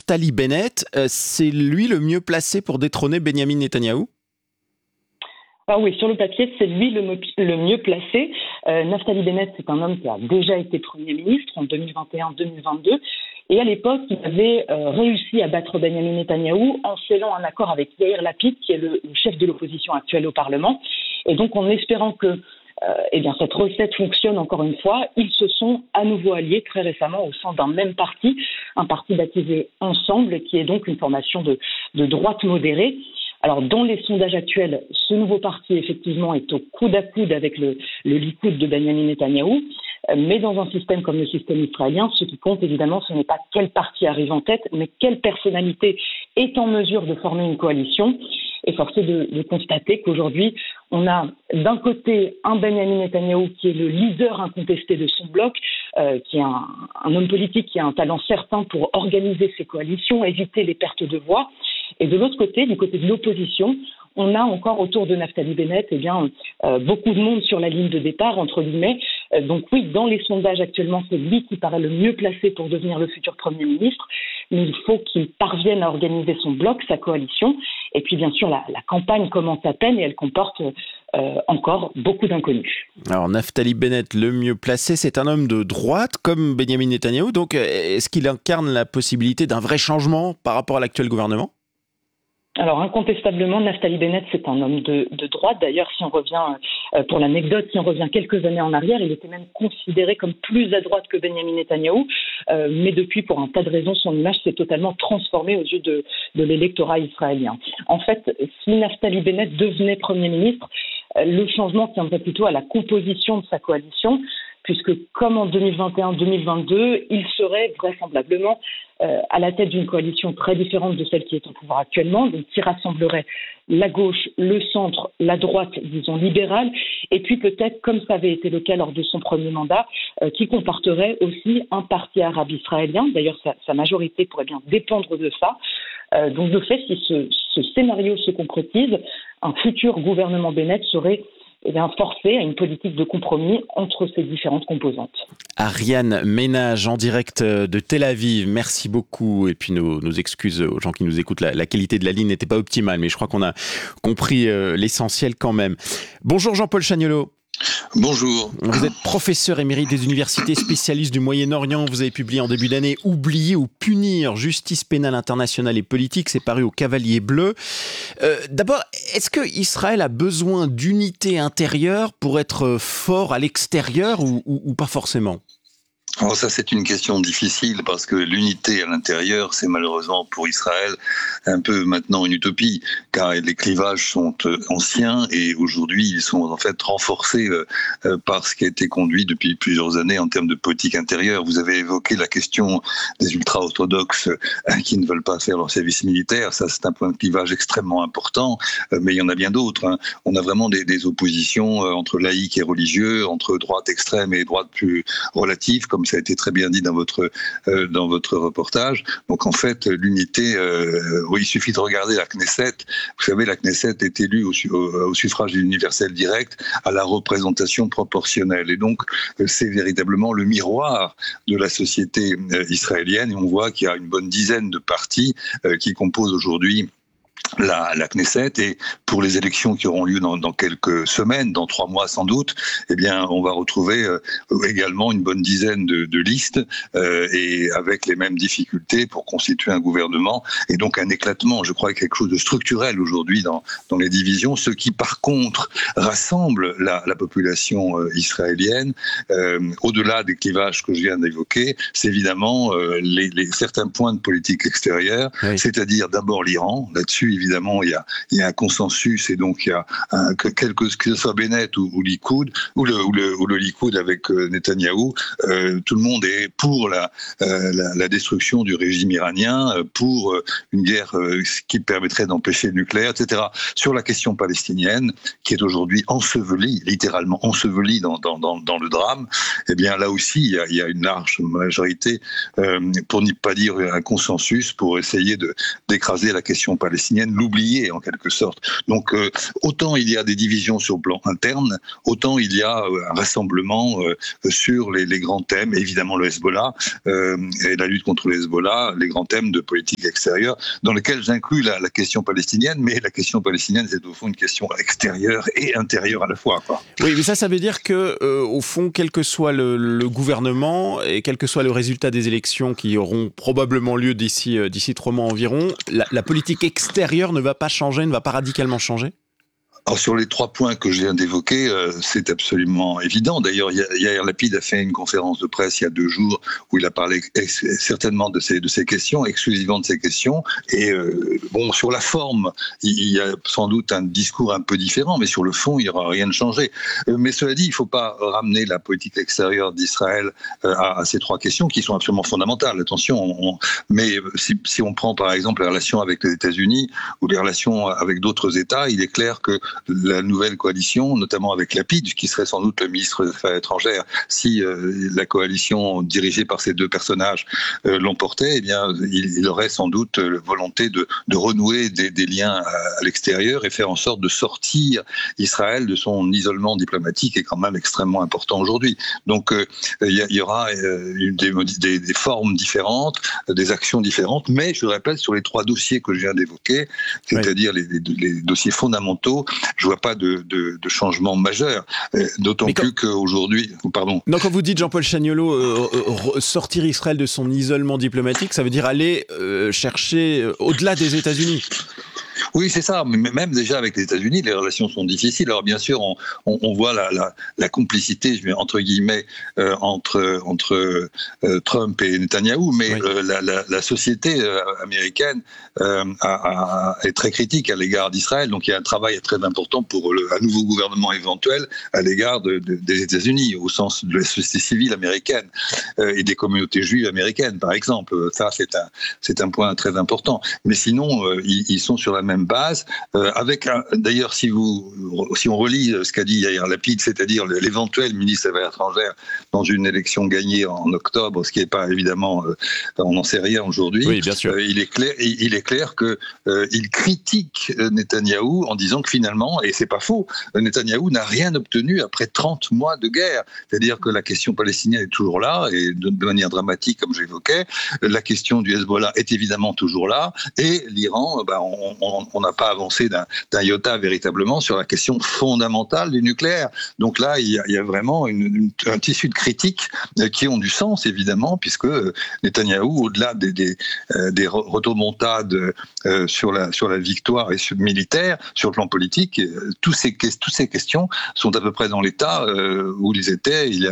Naftali Bennett, c'est lui le mieux placé pour détrôner Benyamin Netanyahou ? Ah oui, sur le papier, c'est lui le mieux placé. Naftali Bennett, c'est un homme qui a déjà été Premier ministre en 2021-2022. Et à l'époque, il avait réussi à battre Benyamin Netanyahou en scellant un accord avec Yair Lapid, qui est le chef de l'opposition actuelle au Parlement. Et donc, en espérant que cette recette fonctionne encore une fois, ils se sont à nouveau alliés très récemment au sein d'un même parti, un parti baptisé Ensemble, qui est donc une formation de droite modérée. Alors, dans les sondages actuels, ce nouveau parti, effectivement, est au coude à coude avec le Likoud de Benyamin Netanyahou. Mais dans un système comme le système israélien, ce qui compte, évidemment, ce n'est pas quel parti arrive en tête, mais quelle personnalité est en mesure de former une coalition. Et force est de constater qu'aujourd'hui, on a d'un côté un Benyamin Netanyahou qui est le leader incontesté de son bloc, qui est un homme politique qui a un talent certain pour organiser ses coalitions, éviter les pertes de voix. Et de l'autre côté, du côté de l'opposition, on a encore autour de Naftali Bennett beaucoup de monde sur la ligne de départ, entre guillemets. Donc oui, dans les sondages actuellement, c'est lui qui paraît le mieux placé pour devenir le futur Premier ministre. Mais il faut qu'il parvienne à organiser son bloc, sa coalition. Et puis bien sûr, la campagne commence à peine et elle comporte encore beaucoup d'inconnus. Alors Naftali Bennett, le mieux placé, c'est un homme de droite comme Benyamin Netanyahou. Donc est-ce qu'il incarne la possibilité d'un vrai changement par rapport à l'actuel gouvernement ? Alors incontestablement, Naftali Bennett, c'est un homme de droite. D'ailleurs, si on revient, pour l'anecdote, si on revient quelques années en arrière, il était même considéré comme plus à droite que Benyamin Netanyahou. Mais depuis, pour un tas de raisons, son image s'est totalement transformée aux yeux de l'électorat israélien. En fait, si Naftali Bennett devenait Premier ministre, le changement tiendrait plutôt à la composition de sa coalition, puisque comme en 2021-2022, il serait vraisemblablement à la tête d'une coalition très différente de celle qui est au pouvoir actuellement, donc qui rassemblerait la gauche, le centre, la droite, disons libérale, et puis peut-être, comme ça avait été le cas lors de son premier mandat, qui comporterait aussi un parti arabe israélien. D'ailleurs, sa majorité pourrait bien dépendre de ça. Donc de fait, si ce scénario se concrétise, un futur gouvernement Bennett serait forcé à une politique de compromis entre ces différentes composantes. Ariane Ménage en direct de Tel Aviv, merci beaucoup. Et puis nos excuses aux gens qui nous écoutent, la qualité de la ligne n'était pas optimale, mais je crois qu'on a compris l'essentiel quand même. Bonjour Jean-Paul Chagnolot. Bonjour. Vous êtes professeur émérite des universités, spécialiste du Moyen-Orient. Vous avez publié en début d'année « Oublier ou punir, justice pénale internationale et politique ». C'est paru au Cavalier Bleu. D'abord, est-ce que Israël a besoin d'unité intérieure pour être fort à l'extérieur ou pas forcément ? Alors ça, c'est une question difficile parce que l'unité à l'intérieur, c'est malheureusement pour Israël un peu maintenant une utopie, car les clivages sont anciens et aujourd'hui ils sont en fait renforcés par ce qui a été conduit depuis plusieurs années en termes de politique intérieure. Vous avez évoqué la question des ultra-orthodoxes qui ne veulent pas faire leur service militaire. Ça, c'est un point de clivage extrêmement important, mais il y en a bien d'autres. On a vraiment des oppositions entre laïcs et religieux, entre droite extrême et droite plus relative, comme ça a été très bien dit dans votre reportage. Donc en fait, l'unité, il suffit de regarder la Knesset. Vous savez, la Knesset est élue au suffrage universel direct à la représentation proportionnelle. Et donc, c'est véritablement le miroir de la société israélienne. Et on voit qu'il y a une bonne dizaine de partis qui composent aujourd'hui la Knesset, et pour les élections qui auront lieu dans quelques semaines, dans 3 mois sans doute, eh bien, on va retrouver également une bonne dizaine de listes et avec les mêmes difficultés pour constituer un gouvernement, et donc un éclatement. Je crois qu'il y a quelque chose de structurel aujourd'hui dans les divisions, ce qui par contre rassemble la population israélienne au-delà des clivages que je viens d'évoquer. C'est évidemment certains points de politique extérieure, oui. C'est-à-dire d'abord l'Iran. Là-dessus, évidemment, il y a un consensus, et donc il y a que ce soit Bennett ou Likoud ou le Likoud avec Netanyahou, tout le monde est pour la destruction du régime iranien, pour une guerre qui permettrait d'empêcher le nucléaire, etc. Sur la question palestinienne, qui est aujourd'hui ensevelie, littéralement ensevelie dans le drame, eh bien là aussi il y a une large majorité, pour ne pas dire un consensus, pour essayer d'écraser la question palestinienne. palestinienne, l'oublier en quelque sorte. Donc autant il y a des divisions sur le plan interne, autant il y a un rassemblement sur les grands thèmes, évidemment le Hezbollah et la lutte contre le Hezbollah, les grands thèmes de politique extérieure, dans lesquels j'inclus la question palestinienne, mais la question palestinienne c'est au fond une question extérieure et intérieure à la fois, quoi. Oui, mais ça veut dire que, au fond, quel que soit le gouvernement et quel que soit le résultat des élections qui auront probablement lieu d'ici 3 mois environ, la politique extérieure ne va pas changer, ne va pas radicalement changer ? Alors sur les 3 points que je viens d'évoquer, c'est absolument évident. D'ailleurs, Yair Lapid a fait une conférence de presse il y a 2 jours où il a parlé certainement de ces questions, exclusivement de ces questions. Et bon, sur la forme, il y a sans doute un discours un peu différent, mais sur le fond, il n'y aura rien de changé. Mais cela dit, il ne faut pas ramener la politique extérieure d'Israël à ces 3 questions qui sont absolument fondamentales. Attention, mais si on prend par exemple les relations avec les États-Unis ou les relations avec d'autres États, il est clair que la nouvelle coalition, notamment avec Lapid, qui serait sans doute le ministre des Affaires étrangères, si la coalition dirigée par ces 2 personnages l'emportait, eh bien, il aurait sans doute la volonté de renouer des liens à l'extérieur et faire en sorte de sortir Israël de son isolement diplomatique, qui est quand même extrêmement important aujourd'hui. Donc, il y aura des formes différentes, des actions différentes, mais je le répète, sur les 3 dossiers que je viens d'évoquer, c'est-à-dire les dossiers fondamentaux, je ne vois pas de changement majeur, d'autant plus qu'aujourd'hui... Pardon. Donc quand vous dites, Jean-Paul Chagnolot, sortir Israël de son isolement diplomatique, ça veut dire aller chercher au-delà des États-Unis ? Oui, c'est ça. Mais même déjà avec les États-Unis, les relations sont difficiles. Alors bien sûr, on voit la complicité, je mets entre guillemets, entre Trump et Netanyahou, mais oui. La société américaine est très critique à l'égard d'Israël. Donc il y a un travail très important pour un nouveau gouvernement éventuel à l'égard des États-Unis, au sens de la société civile américaine et des communautés juives américaines, par exemple. Ça, c'est un point très important. Mais sinon, ils sont sur la même base, d'ailleurs, si on relit ce qu'a dit Yair Lapid, c'est-à-dire l'éventuel ministre des Affaires étrangères dans une élection gagnée en octobre, ce qui n'est pas évidemment, on n'en sait rien aujourd'hui. Oui, bien sûr. Il est clair que il critique Netanyahou en disant que finalement, et c'est pas faux, Netanyahou n'a rien obtenu après 30 mois de guerre. C'est-à-dire que la question palestinienne est toujours là, et de manière dramatique, comme j'évoquais. La question du Hezbollah est évidemment toujours là, et l'Iran, on n'a pas avancé d'un iota véritablement sur la question fondamentale du nucléaire. Donc là, il y a vraiment un tissu de critiques qui ont du sens, évidemment, puisque Netanyahou, au-delà des rotomontades sur la victoire militaire, sur le plan politique, toutes ces questions sont à peu près dans l'état où ils étaient il y a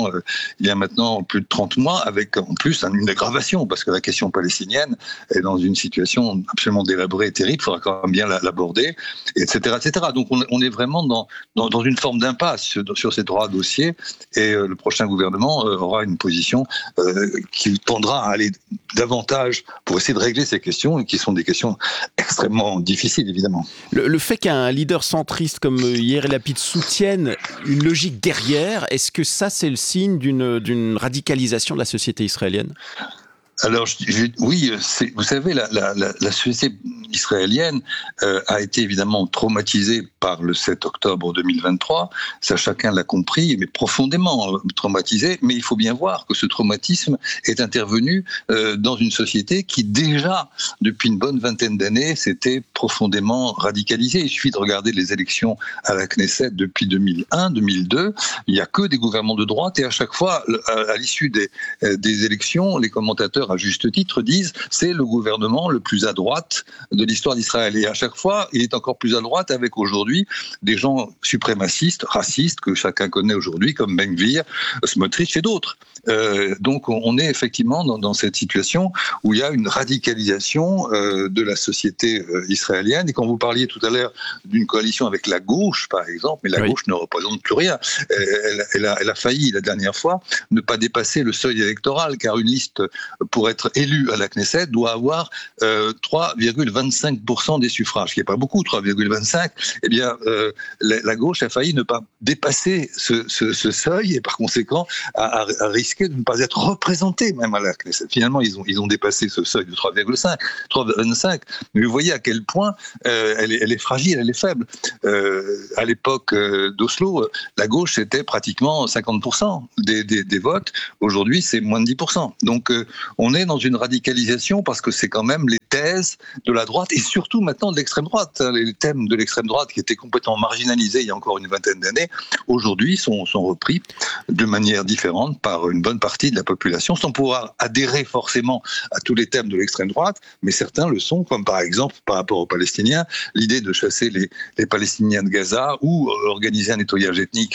maintenant plus de 30 mois, avec en plus une aggravation, parce que la question palestinienne est dans une situation absolument délabrée et terrible. Il faudra quand même bien l'aborder, etc., etc. Donc on est vraiment dans une forme d'impasse sur ces 3 dossiers, et le prochain gouvernement aura une position qui tendra à aller davantage pour essayer de régler ces questions, et qui sont des questions extrêmement difficiles, évidemment. Le fait qu'un leader centriste comme Yair Lapid soutienne une logique guerrière, est-ce que ça, c'est le signe d'une radicalisation de la société israélienne ? Alors, oui, vous savez, la société israélienne a été évidemment traumatisée par le 7 octobre 2023. Ça, chacun l'a compris, mais profondément traumatisée. Mais il faut bien voir que ce traumatisme est intervenu dans une société qui, déjà, depuis une bonne vingtaine d'années, s'était profondément radicalisée. Il suffit de regarder les élections à la Knesset depuis 2001, 2002. Il n'y a que des gouvernements de droite, et à chaque fois, à l'issue des élections, les commentateurs, à juste titre, disent c'est le gouvernement le plus à droite de l'histoire d'Israël. Et à chaque fois, il est encore plus à droite, avec aujourd'hui des gens suprémacistes, racistes, que chacun connaît aujourd'hui, comme Ben Gvir, Smotrich et d'autres. Donc on est effectivement dans cette situation où il y a une radicalisation de la société israélienne. Et quand vous parliez tout à l'heure d'une coalition avec la gauche, par exemple, mais la gauche ne représente plus rien. Elle a failli la dernière fois ne pas dépasser le seuil électoral, car une liste pour être élue à la Knesset doit avoir 3,25 35% des suffrages, qui n'est pas beaucoup, 3,25, eh bien, la gauche a failli ne pas dépasser ce seuil et par conséquent a risqué de ne pas être représentée même à la Knesset. Finalement, ils ont dépassé ce seuil de 3,25. Mais vous voyez à quel point elle est fragile, elle est faible. À l'époque d'Oslo, la gauche était pratiquement 50% des votes. Aujourd'hui, c'est moins de 10%. Donc, on est dans une radicalisation parce que c'est quand même les thèses de la droite et surtout maintenant de l'extrême droite. Les thèmes de l'extrême droite qui étaient complètement marginalisés il y a encore une vingtaine d'années, aujourd'hui sont repris de manière différente par une bonne partie de la population, sans pouvoir adhérer forcément à tous les thèmes de l'extrême droite, mais certains le sont, comme par exemple par rapport aux Palestiniens, l'idée de chasser les Palestiniens de Gaza ou organiser un nettoyage ethnique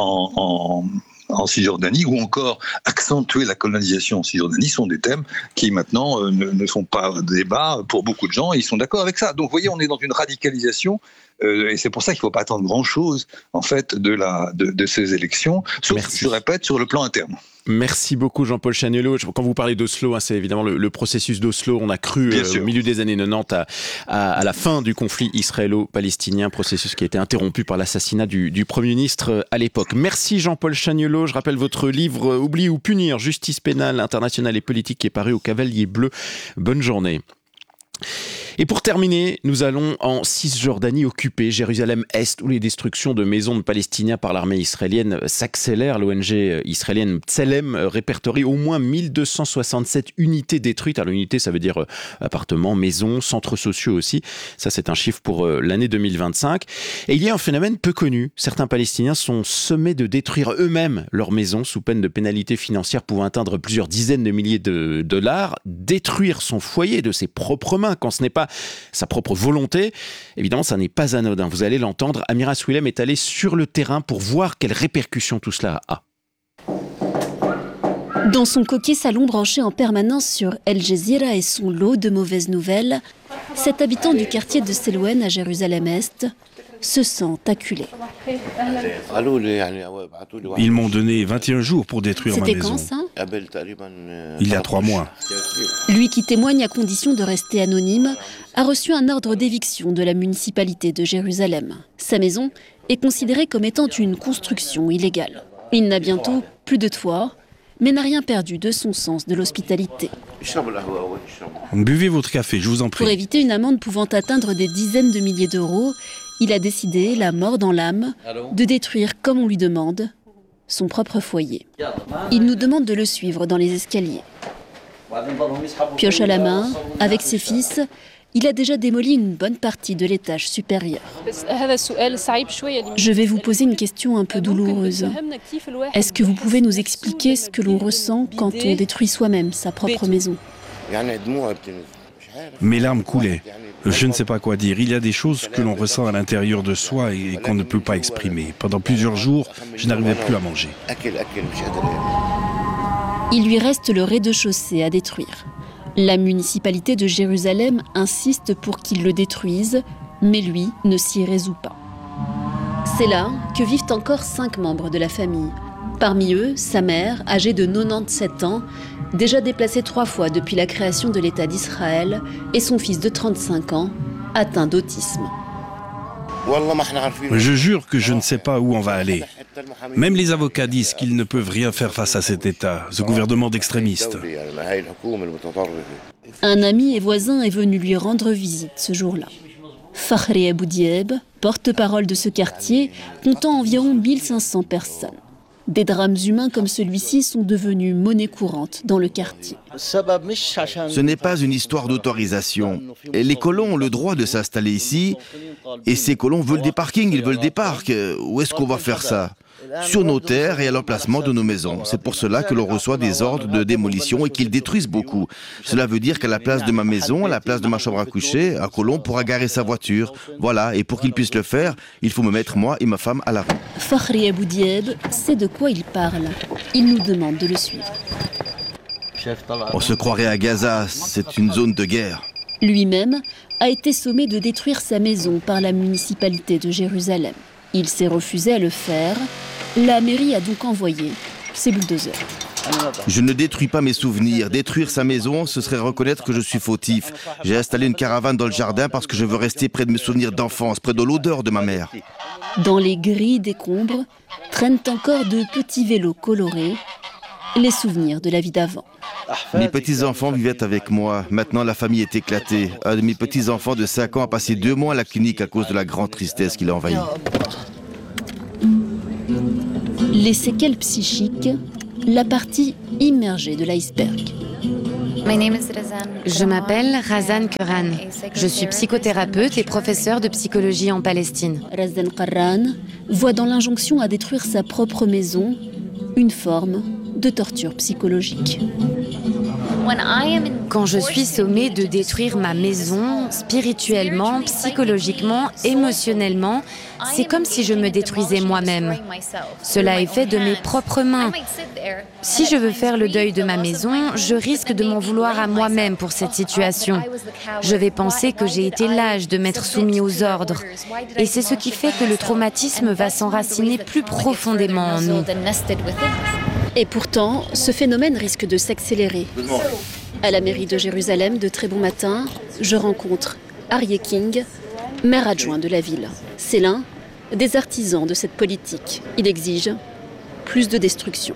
en Cisjordanie, ou encore accentuer la colonisation en Cisjordanie, sont des thèmes qui maintenant ne font pas débat pour beaucoup de gens et ils sont d'accord avec ça. Donc vous voyez, on est dans une radicalisation et c'est pour ça qu'il ne faut pas attendre grand-chose en fait de ces élections, sauf, je répète, sur le plan interne. Merci beaucoup Jean-Paul Chaniolo. Quand vous parlez d'Oslo, c'est évidemment le processus d'Oslo. On a cru au milieu des années 90 à la fin du conflit israélo-palestinien, processus qui a été interrompu par l'assassinat du Premier ministre à l'époque. Merci Jean-Paul Chaniolo. Je rappelle votre livre « Oublier ou punir, justice pénale internationale et politique » qui est paru au Cavalier Bleu. Bonne journée. Et pour terminer, nous allons en Cisjordanie occupée, Jérusalem-Est, où les destructions de maisons de Palestiniens par l'armée israélienne s'accélèrent. L'ONG israélienne Tselem répertorie au moins 1267 unités détruites. Alors unité, ça veut dire appartements, maisons, centres sociaux aussi. Ça, c'est un chiffre pour l'année 2025. Et il y a un phénomène peu connu. Certains Palestiniens sont sommés de détruire eux-mêmes leurs maisons sous peine de pénalités financières pouvant atteindre plusieurs dizaines de milliers de dollars. Détruire son foyer de ses propres mains quand ce n'est pas sa propre volonté, évidemment, ça n'est pas anodin. Vous allez l'entendre, Amira Swilem est allée sur le terrain pour voir quelles répercussions tout cela a. Dans son coquet salon branché en permanence sur El Jazeera et son lot de mauvaises nouvelles, cet habitant du quartier de Selouen à Jérusalem-Est se sent acculé. Ils m'ont donné 21 jours pour détruire ma maison. C'était quand ça ? Il y a 3 mois. Lui qui témoigne à condition de rester anonyme, a reçu un ordre d'éviction de la municipalité de Jérusalem. Sa maison est considérée comme étant une construction illégale. Il n'a bientôt plus de toit, mais n'a rien perdu de son sens de l'hospitalité. Buvez votre café, je vous en prie. Pour éviter une amende pouvant atteindre des dizaines de milliers d'euros, il a décidé, la mort dans l'âme, de détruire, comme on lui demande, son propre foyer. Il nous demande de le suivre dans les escaliers. Pioche à la main, avec ses fils, il a déjà démoli une bonne partie de l'étage supérieur. Je vais vous poser une question un peu douloureuse. Est-ce que vous pouvez nous expliquer ce que l'on ressent quand on détruit soi-même sa propre maison ? Mes larmes coulaient. Je ne sais pas quoi dire. Il y a des choses que l'on ressent à l'intérieur de soi et qu'on ne peut pas exprimer. Pendant plusieurs jours, je n'arrivais plus à manger. Il lui reste le rez-de-chaussée à détruire. La municipalité de Jérusalem insiste pour qu'il le détruise, mais lui ne s'y résout pas. C'est là que vivent encore 5 membres de la famille. Parmi eux, sa mère, âgée de 97 ans, déjà déplacée 3 fois depuis la création de l'État d'Israël, et son fils de 35 ans, atteint d'autisme. Je jure que je ne sais pas où on va aller. Même les avocats disent qu'ils ne peuvent rien faire face à cet État, ce gouvernement d'extrémistes. Un ami et voisin est venu lui rendre visite ce jour-là. Fakhri Abou Dieb, porte-parole de ce quartier, comptant environ 1500 personnes. Des drames humains comme celui-ci sont devenus monnaie courante dans le quartier. Ce n'est pas une histoire d'autorisation. Les colons ont le droit de s'installer ici et ces colons veulent des parkings, ils veulent des parcs. Où est-ce qu'on va faire ça ? Sur nos terres et à l'emplacement de nos maisons. C'est pour cela que l'on reçoit des ordres de démolition et qu'ils détruisent beaucoup. Cela veut dire qu'à la place de ma maison, à la place de ma chambre à coucher, un colon pourra garer sa voiture. Voilà, et pour qu'il puisse le faire, il faut me mettre moi et ma femme à la rue. Fakhri Abou Dieb sait de quoi il parle. Il nous demande de le suivre. On se croirait à Gaza, c'est une zone de guerre. Lui-même a été sommé de détruire sa maison par la municipalité de Jérusalem. Il s'est refusé à le faire. La mairie a donc envoyé ses bulldozers. Je ne détruis pas mes souvenirs. Détruire sa maison, ce serait reconnaître que je suis fautif. J'ai installé une caravane dans le jardin parce que je veux rester près de mes souvenirs d'enfance, près de l'odeur de ma mère. Dans les grilles décombres, traînent encore de petits vélos colorés, les souvenirs de la vie d'avant. Mes petits-enfants vivaient avec moi. Maintenant, la famille est éclatée. Un de mes petits-enfants de 5 ans a passé 2 mois à la clinique à cause de la grande tristesse qui l'a envahi. Les séquelles psychiques, la partie immergée de l'iceberg. Je m'appelle Razan Quran. Je suis psychothérapeute et professeure de psychologie en Palestine. Razan Quran voit dans l'injonction à détruire sa propre maison une forme de torture psychologique. Quand je suis sommée de détruire ma maison, spirituellement, psychologiquement, émotionnellement, c'est comme si je me détruisais moi-même. Cela est fait de mes propres mains. Si je veux faire le deuil de ma maison, je risque de m'en vouloir à moi-même pour cette situation. Je vais penser que j'ai été lâche de m'être soumis aux ordres. Et c'est ce qui fait que le traumatisme va s'enraciner plus profondément en nous. Et pourtant, ce phénomène risque de s'accélérer. À la mairie de Jérusalem, de très bon matin, je rencontre Aryeh King, maire adjoint de la ville. C'est l'un des artisans de cette politique. Il exige plus de destruction.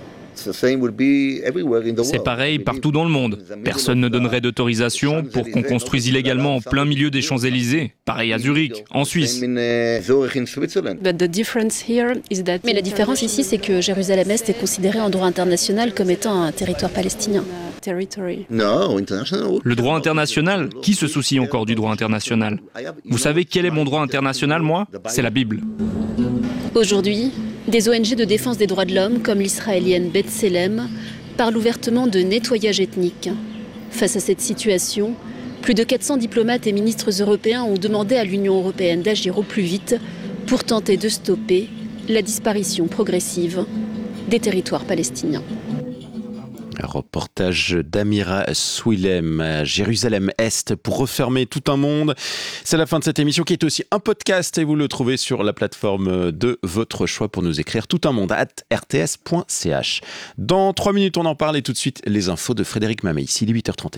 C'est pareil partout dans le monde. Personne ne donnerait d'autorisation pour qu'on construise illégalement en plein milieu des Champs-Élysées. Pareil à Zurich, en Suisse. Mais la différence ici, c'est que Jérusalem-Est est considéré en droit international comme étant un territoire palestinien. Le droit international? Qui se soucie encore du droit international? Vous savez quel est mon droit international, moi? C'est la Bible. Aujourd'hui, des ONG de défense des droits de l'homme, comme l'israélienne B'Tselem, parlent ouvertement de nettoyage ethnique. Face à cette situation, plus de 400 diplomates et ministres européens ont demandé à l'Union européenne d'agir au plus vite pour tenter de stopper la disparition progressive des territoires palestiniens. Un reportage d'Amira Swilem à Jérusalem-Est pour refermer tout un monde. C'est la fin de cette émission qui est aussi un podcast et vous le trouvez sur la plateforme de votre choix pour nous écrire tout un monde @rts.ch. Dans 3 minutes, on en parle et tout de suite les infos de Frédéric Mamet. Ici, il est 8h31.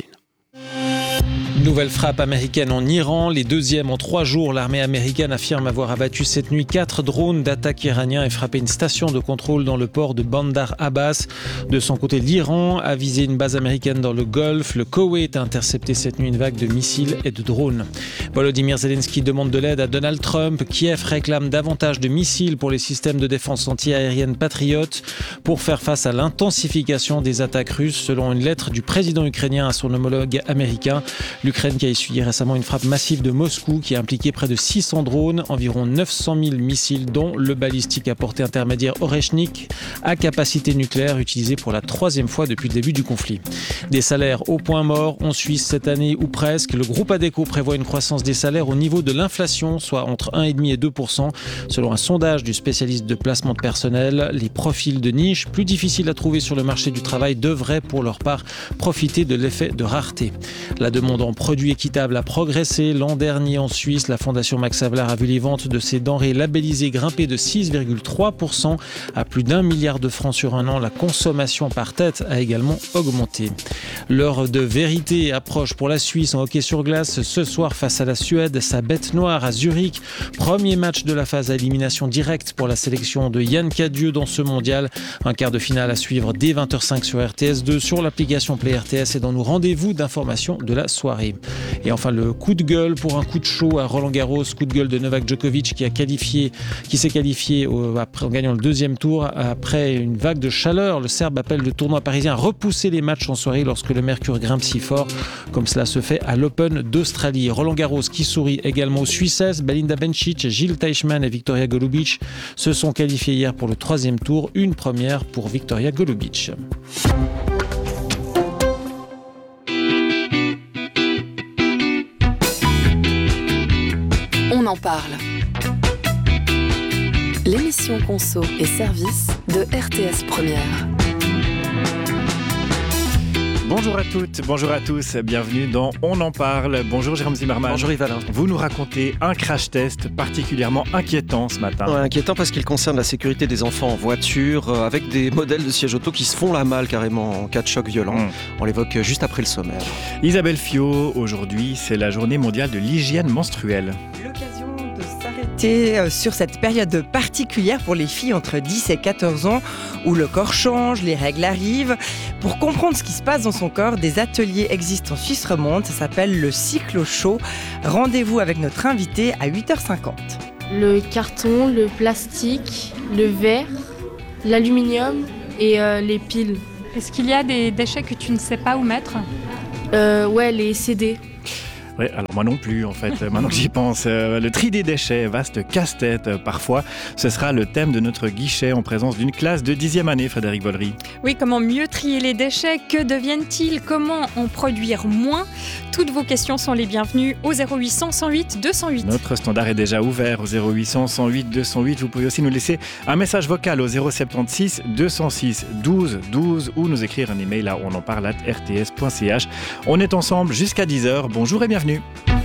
Nouvelle frappe américaine en Iran, les deuxièmes en 3 jours. L'armée américaine affirme avoir abattu cette nuit 4 drones d'attaque iraniens et frappé une station de contrôle dans le port de Bandar Abbas. De son côté, l'Iran a visé une base américaine dans le Golfe. Le Koweït a intercepté cette nuit une vague de missiles et de drones. Volodymyr Zelensky demande de l'aide à Donald Trump. Kiev réclame davantage de missiles pour les systèmes de défense anti-aérienne Patriot pour faire face à l'intensification des attaques russes, selon une lettre du président ukrainien à son homologue américain. L'Ukraine qui a essuyé récemment une frappe massive de Moscou qui a impliqué près de 600 drones, environ 900 000 missiles dont le balistique à portée intermédiaire Oreshnik à capacité nucléaire utilisé pour la 3e fois depuis le début du conflit. Des salaires au point mort en Suisse cette année ou presque. Le groupe Adecco prévoit une croissance des salaires au niveau de l'inflation, soit entre 1,5 et 2%. Selon un sondage du spécialiste de placement de personnel, les profils de niche plus difficiles à trouver sur le marché du travail devraient pour leur part profiter de l'effet de rareté. La demande en produits équitables a progressé. L'an dernier en Suisse, la Fondation Max Havelaar a vu les ventes de ces denrées labellisées grimper de 6,3% à plus d'1 milliard de francs sur un an. La consommation par tête a également augmenté. L'heure de vérité approche pour la Suisse en hockey sur glace. Ce soir face à la Suède, sa bête noire à Zurich. Premier match de la phase à élimination directe pour la sélection de Yann Cadieux dans ce mondial. Un quart de finale à suivre dès 20h05 sur RTS2, sur l'application Play RTS et dans nos rendez-vous d'information de la soirée. Et enfin le coup de gueule pour un coup de chaud à Roland-Garros, coup de gueule de Novak Djokovic qui s'est qualifié en gagnant le 2e tour après une vague de chaleur. Le Serbe appelle le tournoi parisien à repousser les matchs en soirée lorsque le mercure grimpe si fort comme cela se fait à l'Open d'Australie. Roland-Garros qui sourit également aux Suissesses. Belinda Bencic, Gilles Teichmann et Victoria Golubic se sont qualifiés hier pour le 3e tour, une première pour Victoria Golubic. On en parle. L'émission Conso et Service de RTS Première. Bonjour à toutes, bonjour à tous, bienvenue dans On en parle. Bonjour Jérôme Zimmermann. Bonjour Yvalin. Vous nous racontez un crash test particulièrement inquiétant ce matin. Ouais, inquiétant parce qu'il concerne la sécurité des enfants en voiture, avec des modèles de sièges auto qui se font la malle carrément en cas de choc violent. On l'évoque juste après le sommaire. Isabelle Fiot, aujourd'hui c'est la journée mondiale de l'hygiène menstruelle. L'occasion de s'arrêter sur cette période particulière pour les filles entre 10 et 14 ans où le corps change, les règles arrivent. Pour comprendre ce qui se passe dans son corps, des ateliers existent en Suisse romande, ça s'appelle le cyclo-show. Rendez-vous avec notre invité à 8h50. Le carton, le plastique, le verre, l'aluminium et les piles. Est-ce qu'il y a des déchets que tu ne sais pas où mettre ? Ouais, les CD. Oui, alors moi non plus en fait, maintenant que j'y pense. Le tri des déchets, vaste casse-tête parfois. Ce sera le thème de notre guichet en présence d'une classe de 10e année, Frédéric Vollery. Oui, comment mieux trier les déchets ? Que deviennent-ils ? Comment en produire moins ? Toutes vos questions sont les bienvenues au 0800 108 208. Notre standard est déjà ouvert au 0800 108 208. Vous pouvez aussi nous laisser un message vocal au 076 206 12 12 ou nous écrire un email à onenparle@rts.ch. On est ensemble jusqu'à 10h. Bonjour et bienvenue.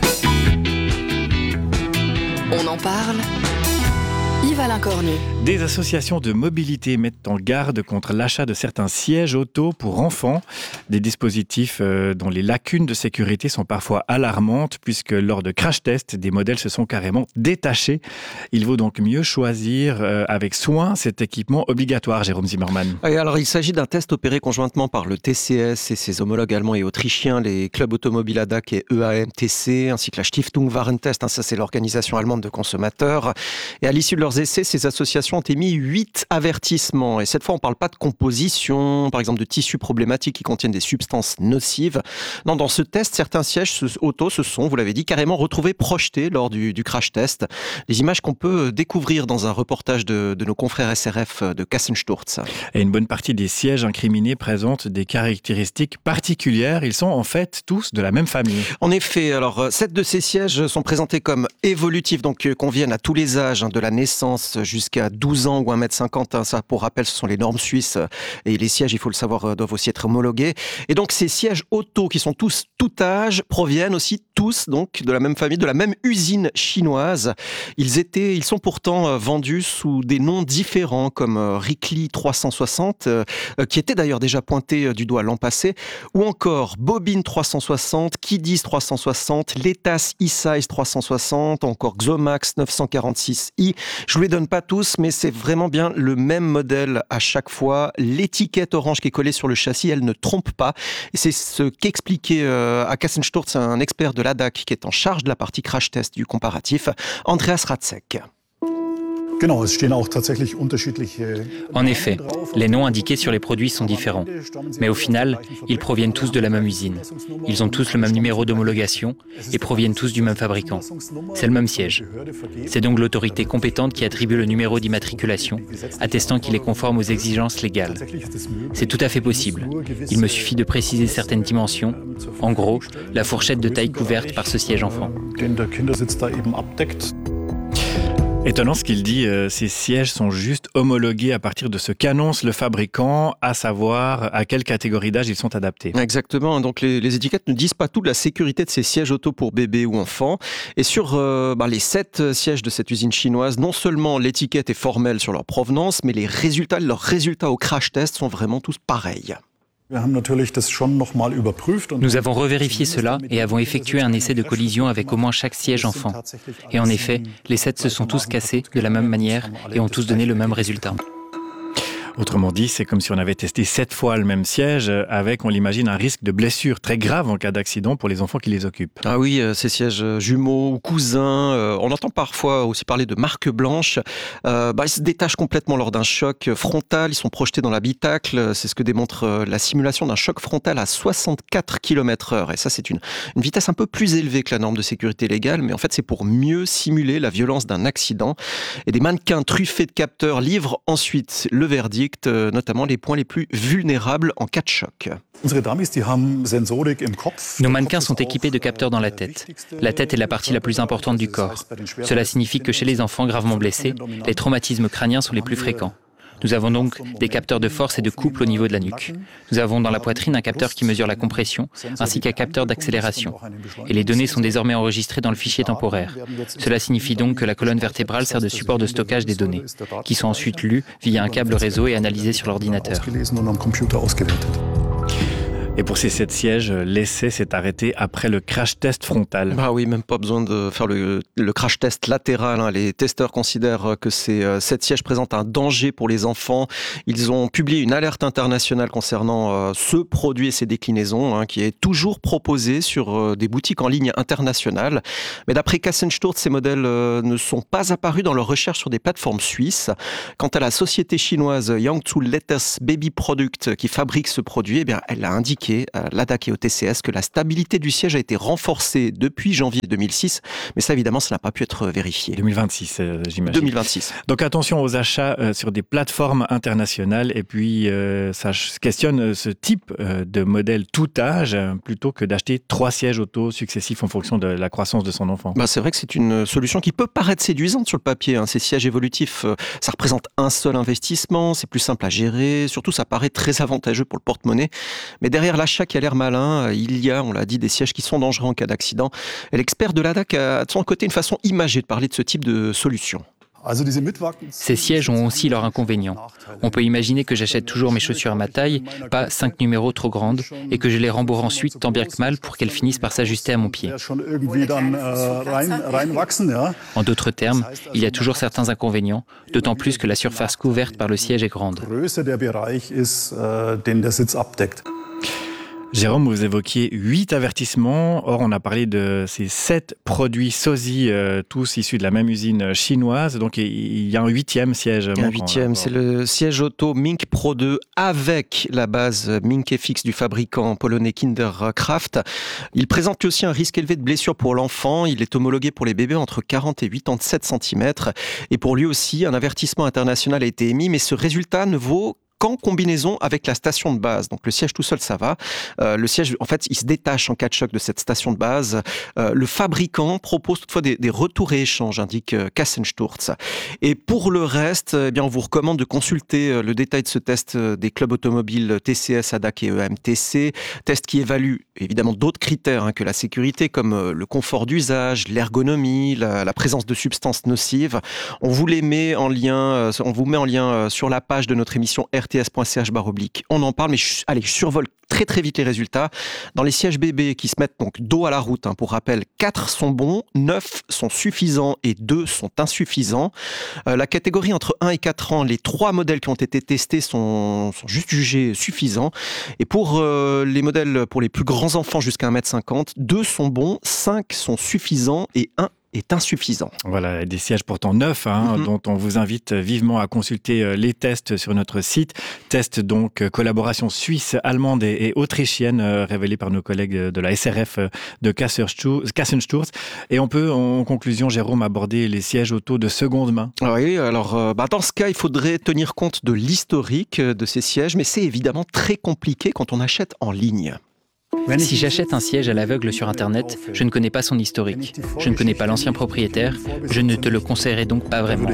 On en parle. Yvalin Cornu. Des associations de mobilité mettent en garde contre l'achat de certains sièges auto pour enfants. Des dispositifs dont les lacunes de sécurité sont parfois alarmantes puisque lors de crash tests, des modèles se sont carrément détachés. Il vaut donc mieux choisir avec soin cet équipement obligatoire, Jérôme Zimmermann. Oui, alors il s'agit d'un test opéré conjointement par le TCS et ses homologues allemands et autrichiens, les clubs automobiles ADAC et EAMTC, ainsi que la Stiftung Warentest, ça c'est l'organisation allemande de consommateurs. Et à l'issue de leurs essais, ces associations ont émis 8 avertissements. Et cette fois, on ne parle pas de composition, par exemple de tissus problématiques qui contiennent des substances nocives. Non, dans ce test, certains sièges auto se sont, vous l'avez dit, carrément retrouvés projetés lors du crash test. Les images qu'on peut découvrir dans un reportage de nos confrères SRF de Kassensturz. Et une bonne partie des sièges incriminés présentent des caractéristiques particulières. Ils sont en fait tous de la même famille. En effet, alors 7 de ces sièges sont présentés comme évolutifs, donc conviennent à tous les âges, de la naissance jusqu'à 12 ans ou 1m50. Ça, pour rappel, ce sont les normes suisses. Et les sièges, il faut le savoir, doivent aussi être homologués. Et donc, ces sièges auto, qui sont tous tout âge, proviennent aussi tous donc de la même famille, de la même usine chinoise. Ils sont pourtant vendus sous des noms différents, comme Ricli 360, qui était d'ailleurs déjà pointé du doigt l'an passé, ou encore Bobine 360, Kidis 360, Letas E-Size 360, encore Xomax 946i. Je vous les donne pas tous, mais c'est vraiment bien le même modèle à chaque fois. L'étiquette orange qui est collée sur le châssis, elle ne trompe pas. Et c'est ce qu'expliquait à Kassensturz un expert de l'ADAC qui est en charge de la partie crash test du comparatif, Andreas Ratzek. En effet, les noms indiqués sur les produits sont différents. Mais au final, ils proviennent tous de la même usine. Ils ont tous le même numéro d'homologation et proviennent tous du même fabricant. C'est le même siège. C'est donc l'autorité compétente qui attribue le numéro d'immatriculation, attestant qu'il est conforme aux exigences légales. C'est tout à fait possible. Il me suffit de préciser certaines dimensions. En gros, la fourchette de taille couverte par ce siège enfant. Étonnant ce qu'il dit, ces sièges sont juste homologués à partir de ce qu'annonce le fabricant, à savoir à quelle catégorie d'âge ils sont adaptés. Exactement, donc les étiquettes ne disent pas tout de la sécurité de ces sièges auto pour bébés ou enfants. Et sur les 7 sièges de cette usine chinoise, non seulement l'étiquette est formelle sur leur provenance, mais leurs résultats au crash test sont vraiment tous pareils. Nous avons revérifié cela et avons effectué un essai de collision avec au moins chaque siège enfant. Et en effet, les 7 se sont tous cassés de la même manière et ont tous donné le même résultat. Autrement dit, c'est comme si on avait testé 7 fois le même siège avec, on l'imagine, un risque de blessure très grave en cas d'accident pour les enfants qui les occupent. Ah oui, ces sièges jumeaux ou cousins, on entend parfois aussi parler de marque blanche. Ils se détachent complètement lors d'un choc frontal, ils sont projetés dans l'habitacle. C'est ce que démontre la simulation d'un choc frontal à 64 km/h. Et ça, c'est une vitesse un peu plus élevée que la norme de sécurité légale, mais en fait, c'est pour mieux simuler la violence d'un accident. Et des mannequins truffés de capteurs livrent ensuite le verdict, notamment les points les plus vulnérables en cas de choc. Nos mannequins sont équipés de capteurs dans la tête. La tête est la partie la plus importante du corps. Cela signifie que chez les enfants gravement blessés, les traumatismes crâniens sont les plus fréquents. Nous avons donc des capteurs de force et de couple au niveau de la nuque. Nous avons dans la poitrine un capteur qui mesure la compression, ainsi qu'un capteur d'accélération. Et les données sont désormais enregistrées dans le fichier temporaire. Cela signifie donc que la colonne vertébrale sert de support de stockage des données, qui sont ensuite lues via un câble réseau et analysées sur l'ordinateur. Et pour ces 7 sièges, l'essai s'est arrêté après le crash test frontal. Bah oui, même pas besoin de faire le crash test latéral. Les testeurs considèrent que ces 7 sièges présentent un danger pour les enfants. Ils ont publié une alerte internationale concernant ce produit et ses déclinaisons, qui est toujours proposé sur des boutiques en ligne internationales. Mais d'après Kassensturz, ces modèles ne sont pas apparus dans leurs recherches sur des plateformes suisses. Quant à la société chinoise Yangzhou Letters Baby Product qui fabrique ce produit, eh bien, elle a indiqué à l'ADAC et au TCS que la stabilité du siège a été renforcée depuis janvier 2006, mais ça évidemment ça n'a pas pu être vérifié. 2026 j'imagine. 2026. Donc attention aux achats sur des plateformes internationales et puis ça questionne ce type de modèle tout âge plutôt que d'acheter 3 sièges auto successifs en fonction de la croissance de son enfant. C'est vrai que c'est une solution qui peut paraître séduisante sur le papier. Ces sièges évolutifs, ça représente un seul investissement, c'est plus simple à gérer, surtout ça paraît très avantageux pour le porte-monnaie, mais derrière l'achat qui a l'air malin, il y a, on l'a dit, des sièges qui sont dangereux en cas d'accident. Et l'expert de l'ADAC a de son côté une façon imagée de parler de ce type de solution. Ces sièges ont aussi leurs inconvénients. On peut imaginer que j'achète toujours mes chaussures à ma taille, pas 5 numéros trop grandes, et que je les rembourre ensuite tant bien que mal pour qu'elles finissent par s'ajuster à mon pied. En d'autres termes, il y a toujours certains inconvénients, d'autant plus que la surface couverte par le siège est grande. Jérôme, vous évoquiez 8 avertissements. Or, on a parlé de ces 7 produits sosie, tous issus de la même usine chinoise. Donc, il y a un 8e siège. Un 8e, c'est le siège auto Mink Pro 2 avec la base Mink FX du fabricant polonais Kinderkraft. Il présente aussi un risque élevé de blessure pour l'enfant. Il est homologué pour les bébés entre 40 et 87 cm. Et pour lui aussi, un avertissement international a été émis, mais ce résultat ne vaut qu'en combinaison avec la station de base. Donc le siège tout seul, ça va. Le siège, en fait, il se détache en cas de choc de cette station de base. Le fabricant propose toutefois des retours et échanges, indique Kassensturz. Et pour le reste, on vous recommande de consulter le détail de ce test des clubs automobiles TCS, ADAC et EMTC. Test qui évalue évidemment d'autres critères que la sécurité, comme le confort d'usage, l'ergonomie, la présence de substances nocives. On vous met en lien sur la page de notre émission rts.ch/. On en parle, mais allez, je survole très vite les résultats. Dans les sièges bébés qui se mettent donc dos à la route, pour rappel, 4 sont bons, 9 sont suffisants et 2 sont insuffisants. La catégorie entre 1 et 4 ans, les 3 modèles qui ont été testés sont juste jugés suffisants. Et pour les modèles pour les plus grands enfants jusqu'à 1,50 m, 2 sont bons, 5 sont suffisants et 1 est insuffisant. Voilà, des sièges pourtant neufs, dont on vous invite vivement à consulter les tests sur notre site. Tests donc, collaboration suisse, allemande et autrichienne, révélés par nos collègues de la SRF de Kassensturz. Et on peut, en conclusion, Jérôme, aborder les sièges auto de seconde main. Oui, alors dans ce cas, il faudrait tenir compte de l'historique de ces sièges, mais c'est évidemment très compliqué quand on achète en ligne. Si j'achète un siège à l'aveugle sur Internet, je ne connais pas son historique. Je ne connais pas l'ancien propriétaire. Je ne te le conseillerais donc pas vraiment.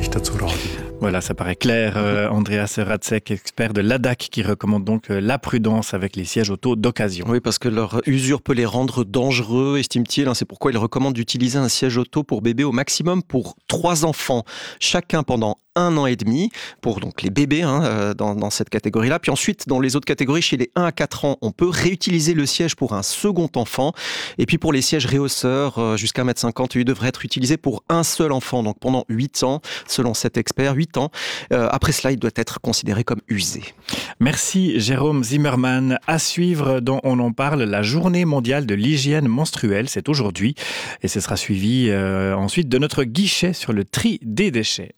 Voilà, ça paraît clair. Andreas Radzek, expert de l'ADAC, qui recommande donc la prudence avec les sièges auto d'occasion. Oui, parce que leur usure peut les rendre dangereux, estime-t-il. C'est pourquoi il recommande d'utiliser un siège auto pour bébé au maximum pour 3 enfants, chacun pendant 1 an et demi, pour donc les bébés dans cette catégorie-là. Puis ensuite, dans les autres catégories, chez les 1 à 4 ans, on peut réutiliser le siège pour un second enfant. Et puis pour les sièges réhausseurs, jusqu'à 1,50 m, ils devraient être utilisés pour un seul enfant, donc pendant 8 ans, selon cet expert, 8 ans. Après cela, il doit être considéré comme usé. Merci Jérôme Zimmermann. À suivre dans On en parle, la journée mondiale de l'hygiène menstruelle, c'est aujourd'hui. Et ce sera suivi ensuite de notre guichet sur le tri des déchets.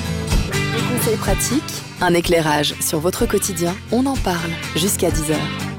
Des conseils pratiques, un éclairage sur votre quotidien, on en parle jusqu'à 10h.